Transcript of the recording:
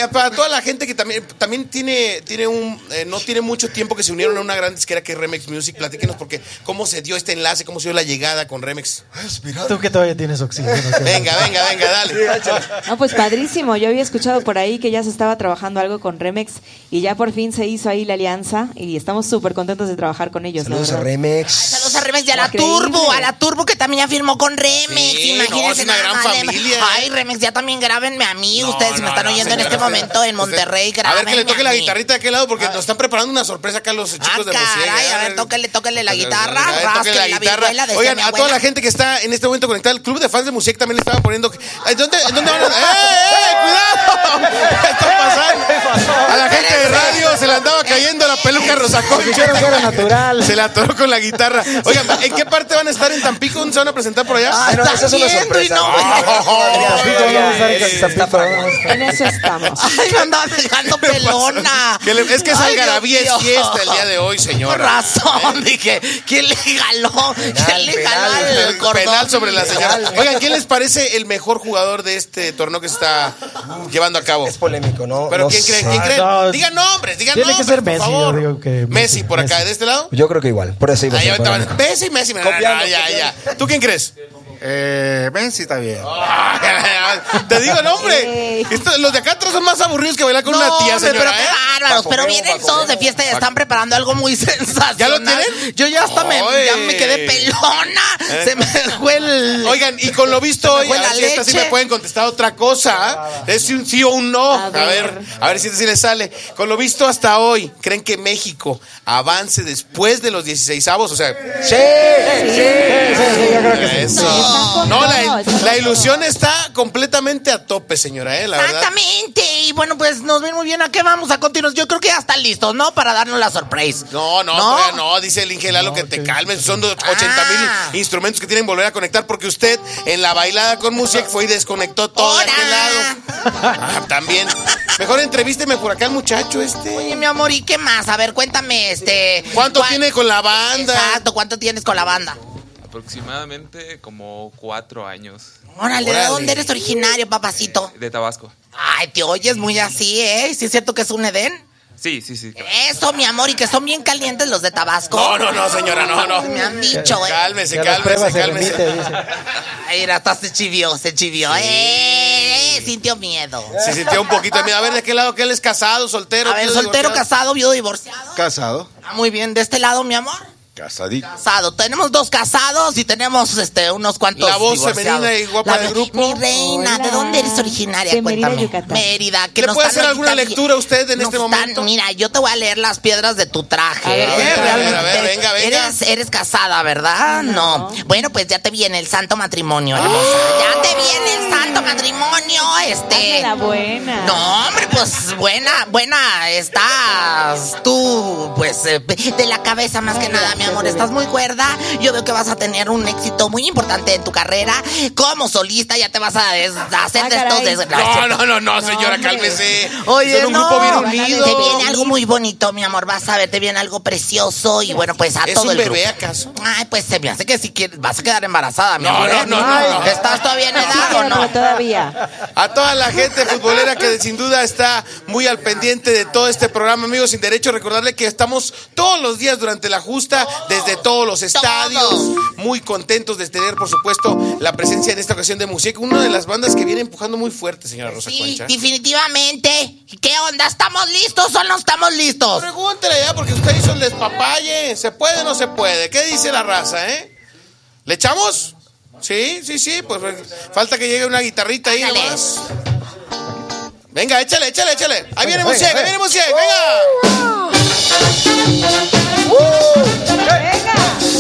para toda la gente que también tiene no tiene mucho tiempo que se unieron a una gran disquera que es Remix Music, platíquenos porque cómo se dio este enlace, cómo se dio la llegada con Remix. Tú que todavía tienes oxígeno. Venga, dale. No, pues padrísimo. Yo había escuchado por ahí que ya se estaba trabajando algo con Remix y ya por fin se hizo ahí la alianza y estamos súper contentos de trabajar con ellos. Saludos a Remix. Saludos a Remix y a la Increíble. Turbo que también ya firmó con Remix. Sí, Imagínense, es una gran familia. Ay, Remix, ya también grábenme a mí. Ustedes si me están oyendo en este momento en Monterrey, A ver grábenme que le toque la mí. guitarrita de aquel lado porque nos están preparando una sorpresa acá los chicos de música. Caray, a ver, tóquele la guitarra, Tóquele rásquele la vihuela, decía Oigan, mi a abuela. toda la gente que está en este momento conectada, el club de fans de Music también le estaba poniendo. ¿Dónde van a.? ¡Cuidado! ¿Qué está pasando? A la gente de radio se le andaba cayendo la peluca Rosa Concha. Dijeron que era natural. Se la atoró con la guitarra. Oigan, ¿en qué parte van a estar en Tampico? ¿Dónde se van a presentar por allá? Ah, Bueno, está esa es una viendo y sorpresa. En eso estamos. Ay, me andaba dejando pelona. Es que es Ay, algarabía, es Dios mío. fiesta el día de hoy, Por señora. razón, dije, ¿quién le jaló? ¿Quién le jaló el cordón? Penal sobre la señora. Oigan, ¿quién les parece el mejor jugador de este torneo que se está llevando a cabo? Es polémico, ¿no? ¿Pero No quién creen? sé. ¿Quién creen? No, Digan nombres, tiene que nombres, ser por Messi, favor. yo digo que Messi, por acá, Messi. ¿de este lado? Yo creo que igual, por eso iba a Ahí ser ahorita van. polémico. Messi, mira, Copiando, ya. ¿Tú quién crees? Messi está bien. Te digo nombre. Los de acá atrás son más aburridos que bailar con una tía, hombre, señora. pero qué bárbaros. Paco Pero Bebo, vienen Paco todos Bebo. de fiesta y están preparando algo muy sensacional. ¿Ya lo tienen? Yo ya hasta ya me quedé pelona. Se me fue el... Oigan, y con lo visto hoy, fue a la ver si esta sí leche. me pueden contestar otra cosa. Es un sí o un no. A A ver si esta sí les sale. Con lo visto hasta hoy, ¿creen que México avance después de los 16avos? O sea, Sí, yo creo que sí. eso. No, la ilusión está completamente a tope, señora, la verdad. Exactamente. Y bueno, pues nos ven muy bien. ¿A qué vamos a continuar? Yo creo que ya están listos, ¿no? Para darnos la sorpresa. No, todavía no, dice el Inge Lalo que te calmes. Son 80,000 instrumentos que tienen que volver a conectar porque usted en la bailada con Music fue y desconectó todo de aquel lado. También. Mejor entrevísteme por acá al muchacho Oye, mi amor, ¿y qué más? A ver, cuéntame, ¿Cuánto tiene con la banda? Exacto, ¿cuánto tienes con la banda? Aproximadamente como 4 años. Órale, ¿de Órale. dónde eres originario, papacito? De Tabasco. Ay, te oyes muy así, ¿eh? ¿Sí es cierto que es un Edén? Sí. Eso, mi amor, y que son bien calientes los de Tabasco. No, señora, no. Me han dicho, ¿eh? Cálmese. Ya la prueba se remite, dice. Ay, mira, hasta se chivió. Sintió miedo. Se sintió un poquito de miedo. A ver, ¿de qué lado? ¿Que él es casado, soltero? A ver, viudo, soltero, divorciado? casado, viudo, divorciado. Casado. Ah, muy bien, de este lado, mi amor. Casadito. Casado. Tenemos 2 casados y tenemos unos cuantos La voz divorciados. femenina y guapa del grupo. Mi reina, Hola. ¿de dónde eres originaria? De Mérida, Cuéntame. Yucatán. Mérida. Que ¿Le nos puede están hacer alguna ahorita- lectura a usted en nos este están- momento? Mira, yo te voy a leer las piedras de tu traje. A ver, a ver, venga. Eres casada, ¿verdad? No. Bueno, pues ya te viene el santo matrimonio, hermosa. Ya te viene el santo matrimonio, Hazme la buena. No, hombre, pues buena estás tú, pues de la cabeza más que nada, mi amor. Estás muy cuerda. Yo veo que vas a tener un éxito muy importante en tu carrera. Como solista ya te vas a hacer de estos caray. desgraciados. No, señora, hombre. cálmese. Oye, son un no, grupo bien van a unido. Te viene algo muy bonito, mi amor. Vas a ver, te viene algo precioso. Y bueno, pues a ¿Es todo un el bebé grupo. acaso? Ay, pues se me hace que si quieres vas a quedar embarazada, mi No, amor. no. ¿Estás todavía en edad Sí, o pero no? todavía. A toda la gente futbolera que sin duda está muy al pendiente de todo este programa, amigos sin derecho, recordarle que estamos todos los días durante la justa, desde todos los estadios, muy contentos de tener, por supuesto, la presencia en esta ocasión de Music, una de las bandas que viene empujando muy fuerte, señora Rosa Sí, Concha. definitivamente. ¿Qué onda? ¿Estamos listos o no estamos listos? Pregúntele ya, porque usted hizo el despapalle. ¿Se puede o no se puede? ¿Qué dice la raza, ¿Le echamos? Sí, pues falta que llegue una guitarrita ahí Ándale. nomás. Venga, échale. Ahí viene Music, venga. Venga.